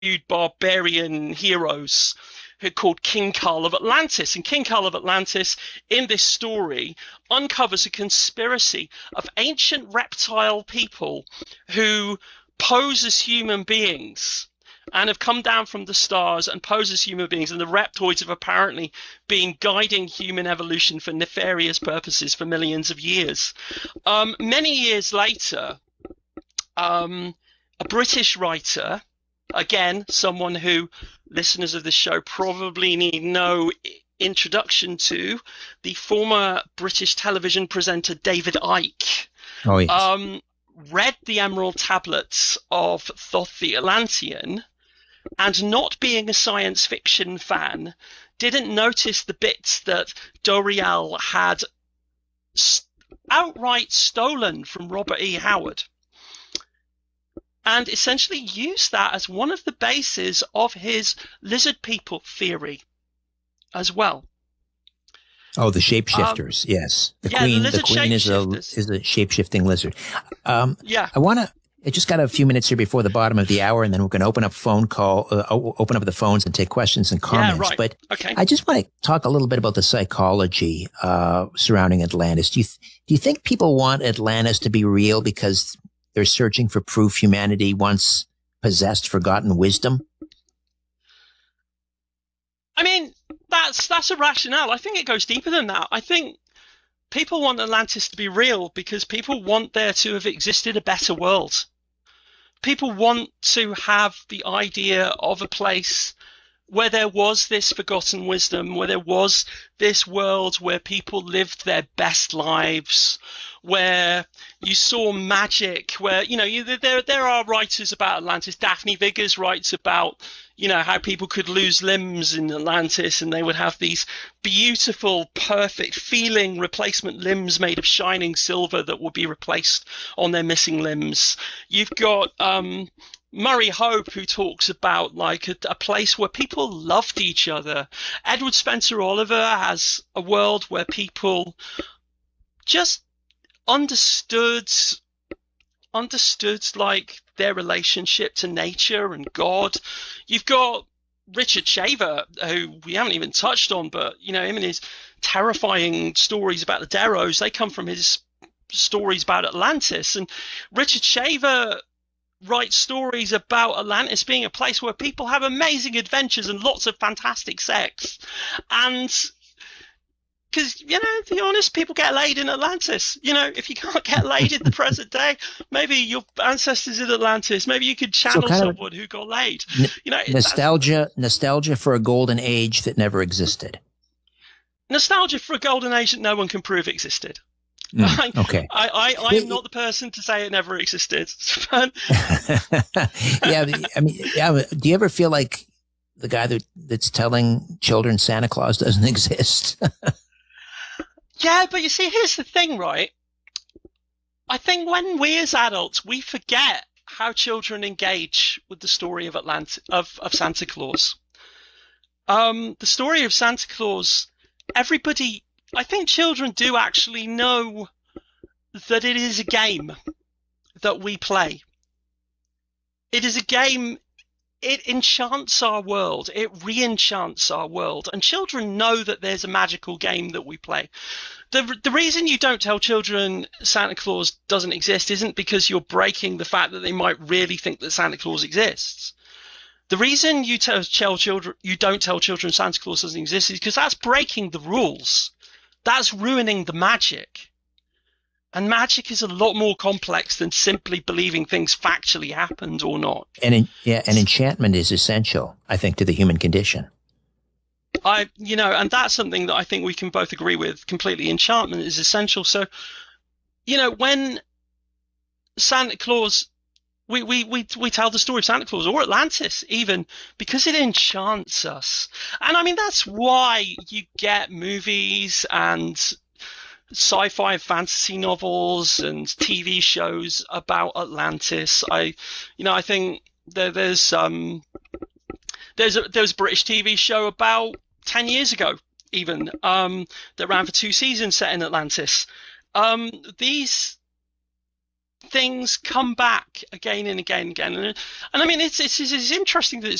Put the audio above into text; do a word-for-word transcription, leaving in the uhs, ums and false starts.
barbarian heroes who called King Karl of Atlantis. And King Karl of Atlantis, in this story, uncovers a conspiracy of ancient reptile people who pose as human beings and have come down from the stars and pose as human beings. And the reptoids have apparently been guiding human evolution for nefarious purposes for millions of years. Um, many years later, um, a British writer, again, someone who listeners of this show probably need no introduction to, the former British television presenter David Icke, oh, yes. um, read the Emerald Tablets of Thoth the Atlantean, and not being a science fiction fan, didn't notice the bits that Doriel had st- outright stolen from Robert E. Howard, and essentially used that as one of the bases of his lizard people theory as well. Oh, the shapeshifters, um, yes. The yeah, queen, the, the queen is a is a shapeshifting lizard. Um, yeah, I want to. I just got a few minutes here before the bottom of the hour, and then we're going to open up phone call, uh, open up the phones and take questions and comments. Yeah, right. But okay. I just want to talk a little bit about the psychology uh, surrounding Atlantis. Do you th- do you think people want Atlantis to be real because they're searching for proof humanity once possessed forgotten wisdom? I mean, that's that's a rationale. I think it goes deeper than that. I think people want Atlantis to be real because people want there to have existed a better world. People want to have the idea of a place where there was this forgotten wisdom, where there was this world where people lived their best lives, where you saw magic, where, you know, you, there there are writers about Atlantis. Daphne Viggers writes about, you know, how people could lose limbs in Atlantis and they would have these beautiful, perfect feeling replacement limbs made of shining silver that would be replaced on their missing limbs. You've got um, Murray Hope, who talks about like a, a place where people loved each other. Edward Spencer Oliver has a world where people just understood understood like their relationship to nature and God. You've got Richard Shaver, who we haven't even touched on, but you know, him and his terrifying stories about the Deros, they come from his stories about Atlantis. And Richard Shaver writes stories about Atlantis being a place where people have amazing adventures and lots of fantastic sex. And because, you know, to be honest, people get laid in Atlantis. You know, if you can't get laid in the present day, maybe your ancestors in Atlantis, maybe you could channel so someone who got laid. N- you know, nostalgia, nostalgia for a golden age that never existed. Nostalgia for a golden age that no one can prove existed. Mm, okay. I, I, I am not the person to say it never existed. yeah, I mean, yeah, do you ever feel like the guy that, that's telling children Santa Claus doesn't exist? Yeah, but you see, here's the thing, right? I think when we as adults, we forget how children engage with the story of Atlant- of, of Santa Claus. Um, the story of Santa Claus, everybody, I think children do actually know that it is a game that we play. It is a game. It enchants our world. It re-enchants our world. And children know that there's a magical game that we play. The the reason you don't tell children Santa Claus doesn't exist isn't because you're breaking the fact that they might really think that Santa Claus exists. The reason you tell, tell children you don't tell children Santa Claus doesn't exist is because that's breaking the rules. That's ruining the magic. And magic is a lot more complex than simply believing things factually happened or not. And in, yeah, and enchantment is essential, I think, to the human condition. I, you know, and that's something that I think we can both agree with completely. Enchantment is essential. So, you know, when Santa Claus, we, we, we, we tell the story of Santa Claus or Atlantis even because it enchants us. And I mean, that's why you get movies and sci-fi fantasy novels and T V shows about Atlantis. I, you know, I think there, there's um, there's a there's a British T V show about ten years ago, even um, that ran for two seasons set in Atlantis. Um, these things come back again and again and again. And, and I mean, it's, it's, it's interesting that it's